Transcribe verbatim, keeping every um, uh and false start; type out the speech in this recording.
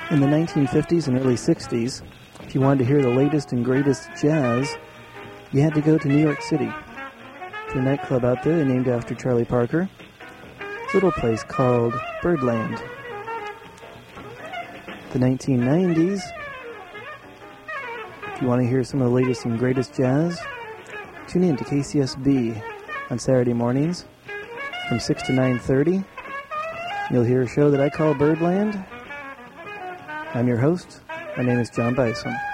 In the nineteen fifties and early sixties, if you wanted to hear the latest and greatest jazz, you had to go to New York City, to a nightclub out there named after Charlie Parker. It's a little place called Birdland. The nineteen nineties, if you want to hear some of the latest and greatest jazz, tune in to K C S B on Saturday mornings from six to nine thirty. You'll hear a show that I call Birdland. I'm your host. My name is John Bison.